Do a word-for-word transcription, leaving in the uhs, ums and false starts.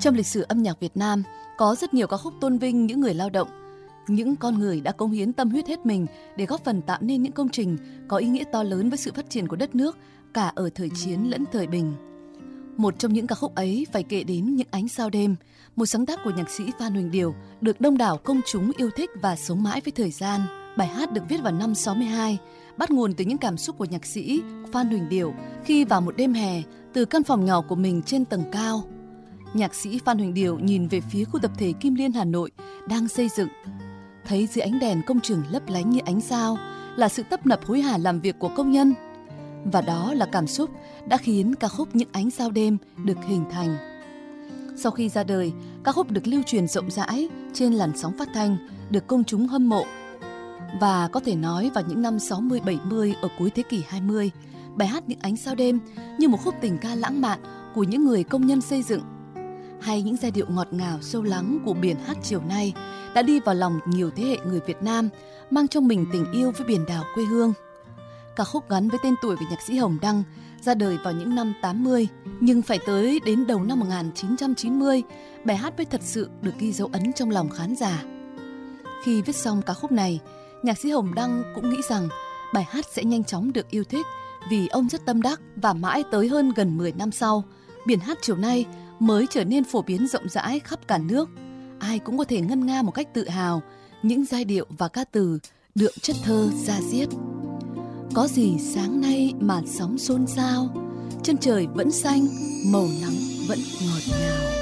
Trong lịch sử âm nhạc Việt Nam, có rất nhiều ca khúc tôn vinh những người lao động, những con người đã cống hiến tâm huyết hết mình để góp phần tạo nên những công trình có ý nghĩa to lớn với sự phát triển của đất nước, cả ở thời chiến lẫn thời bình. Một trong những ca khúc ấy phải kể đến Những ánh sao đêm, một sáng tác của nhạc sĩ Phan Huỳnh Điểu, được đông đảo công chúng yêu thích và sống mãi với thời gian. Bài hát được viết vào năm sáu mươi hai, bắt nguồn từ những cảm xúc của nhạc sĩ Phan Huỳnh Điểu khi vào một đêm hè, từ căn phòng nhỏ của mình trên tầng cao, nhạc sĩ Phan Huỳnh Điểu nhìn về phía khu tập thể Kim Liên Hà Nội đang xây dựng. Thấy dưới ánh đèn công trường lấp lánh như ánh sao là sự tấp nập hối hả làm việc của công nhân. Và đó là cảm xúc đã khiến ca khúc Những ánh sao đêm được hình thành. Sau khi ra đời, ca khúc được lưu truyền rộng rãi trên làn sóng phát thanh, được công chúng hâm mộ. Và có thể nói vào những năm sáu mươi bảy mươi ở cuối thế kỷ hai mươi, bài hát Những ánh sao đêm như một khúc tình ca lãng mạn của những người công nhân xây dựng, hay những giai điệu ngọt ngào sâu lắng của Biển hát chiều nay đã đi vào lòng nhiều thế hệ người Việt Nam, mang trong mình tình yêu với biển đảo quê hương. Ca khúc gắn với tên tuổi của nhạc sĩ Hồng Đăng, ra đời vào những năm tám mươi, nhưng phải tới đến đầu năm một nghìn chín trăm chín mươi, bài hát mới thật sự được ghi dấu ấn trong lòng khán giả. Khi viết xong ca khúc này, nhạc sĩ Hồng Đăng cũng nghĩ rằng bài hát sẽ nhanh chóng được yêu thích vì ông rất tâm đắc, và mãi tới hơn gần mười năm sau, Biển hát chiều nay mới trở nên phổ biến rộng rãi khắp cả nước. Ai cũng có thể ngân nga một cách tự hào những giai điệu và ca từ đượm chất thơ da diết. Có gì sáng nay mà sóng xôn xao, chân trời vẫn xanh, màu nắng vẫn ngọt ngào.